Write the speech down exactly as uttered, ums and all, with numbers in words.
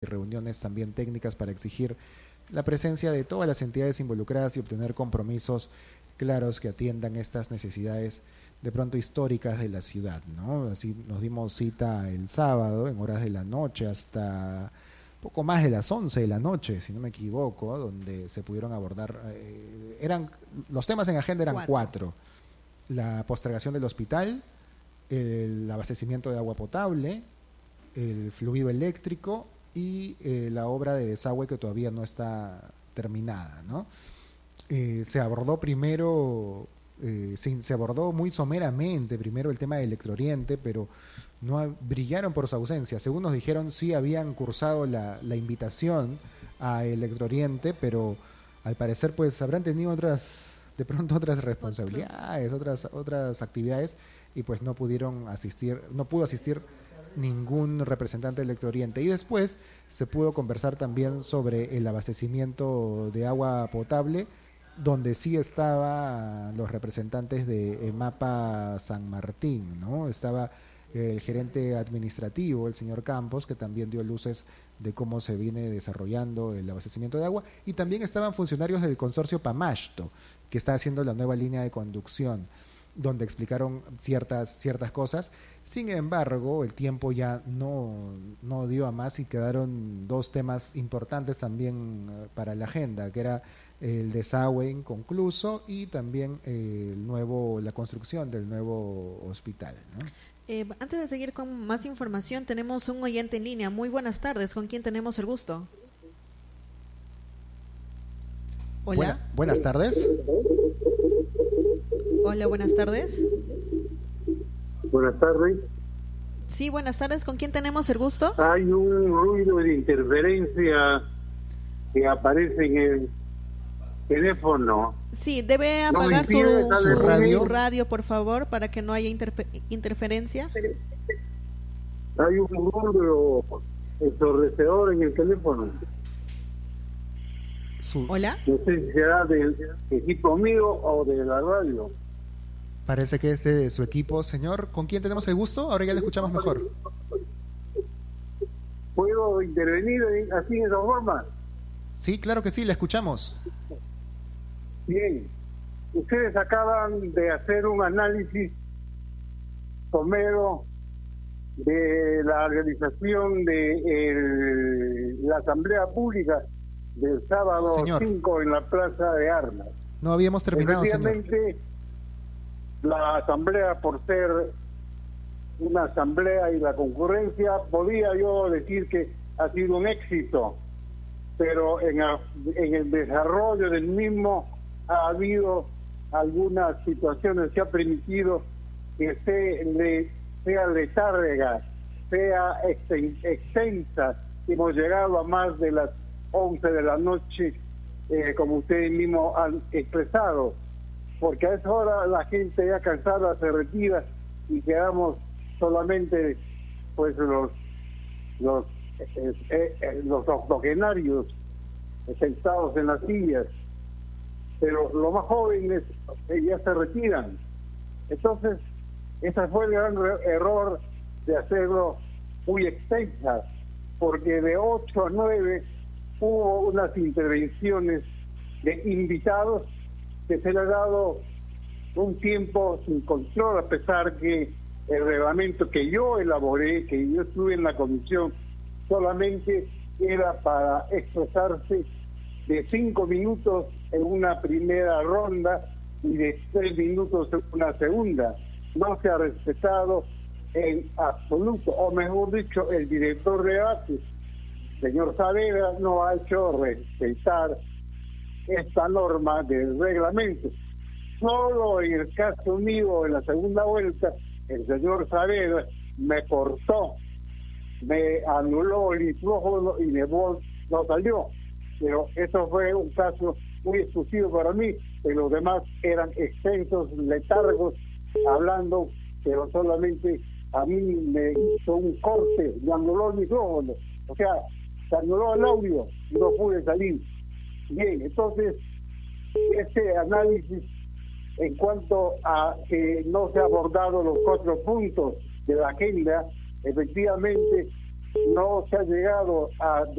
reuniones también técnicas para exigir la presencia de todas las entidades involucradas y obtener compromisos claros que atiendan estas necesidades de pronto históricas de la ciudad, ¿no? Así nos dimos cita el sábado en horas de la noche hasta poco más de las once de la noche, si no me equivoco, donde se pudieron abordar, eh, eran los temas en agenda eran cuatro. cuatro. La postergación del hospital, el abastecimiento de agua potable, el fluido eléctrico y eh, la obra de desagüe que todavía no está terminada, ¿no? Eh, se abordó primero, eh, se, se abordó muy someramente primero el tema de Electrooriente, pero no brillaron por su ausencia. Según nos dijeron, sí habían cursado la, la invitación a Electrooriente, pero al parecer pues habrán tenido otras, de pronto otras responsabilidades, otras, otras actividades, y pues no pudieron asistir, no pudo asistir ningún representante de Electrooriente. Y después se pudo conversar también sobre el abastecimiento de agua potable, donde sí estaban los representantes de EMAPA San Martín, ¿no? Estaba el gerente administrativo, el señor Campos, que también dio luces de cómo se viene desarrollando el abastecimiento de agua, y también estaban funcionarios del consorcio Pamashto, que está haciendo la nueva línea de conducción, donde explicaron ciertas ciertas cosas. Sin embargo, el tiempo ya no, no dio a más y quedaron dos temas importantes también uh, para la agenda, que era el desagüe inconcluso y también eh, el nuevo la construcción del nuevo hospital, ¿no? Eh, antes de seguir con más información, tenemos un oyente en línea. Muy buenas tardes, ¿con quién tenemos el gusto? Hola. Buena, buenas tardes. Hola, buenas tardes. Buenas tardes. Sí, buenas tardes, ¿con quién tenemos el gusto? Hay un ruido de interferencia que aparece en el teléfono. Sí, debe apagar no su, su, radio. su radio, por favor, para que no haya interfe- interferencia. Hay un ruido ensordecedor en el teléfono. Su, Hola. No sé si será del equipo mío o de la radio. Parece que es de su equipo, señor. ¿Con quién tenemos el gusto? Ahora ya le escuchamos mejor. ¿Puedo intervenir así de esa forma? Sí, claro que sí, le escuchamos. Bien. Ustedes acaban de hacer un análisis somero de la organización de el, la Asamblea Pública del sábado Señor. cinco en la Plaza de Armas. No habíamos terminado, señor. Efectivamente, la asamblea, por ser una asamblea y la concurrencia, podía yo decir que ha sido un éxito, pero en, a, en el desarrollo del mismo ha habido algunas situaciones que ha permitido que se le, sea letárgica, sea extensa. Hemos llegado a más de las once de la noche, eh, como ustedes mismos han expresado, porque a esa hora la gente ya cansada se retira y quedamos solamente pues los los eh, eh, eh, los octogenarios sentados en las sillas, pero los más jóvenes eh, ya se retiran. Entonces ese fue el gran error de hacerlo muy extensa, porque de ocho a nueve hubo unas intervenciones de invitados que se le ha dado un tiempo sin control, a pesar que el reglamento que yo elaboré, que yo estuve en la comisión, solamente era para expresarse de cinco minutos en una primera ronda y de tres minutos en una segunda. No se ha respetado en absoluto, o mejor dicho, el director de debate, señor Saavedra, no ha hecho respetar esta norma del reglamento. Solo en el caso mío, en la segunda vuelta, el señor Saavedra me cortó, me anuló el micrófono y mi voz no salió. Pero eso fue un caso muy exclusivo para mí, que los demás eran extensos, letargos, hablando, pero solamente a mí me hizo un corte, me anuló el micrófono. O sea, se anuló el audio y no pude salir. Bien, entonces, este análisis en cuanto a que no se han abordado los cuatro puntos de la agenda, efectivamente no se ha llegado a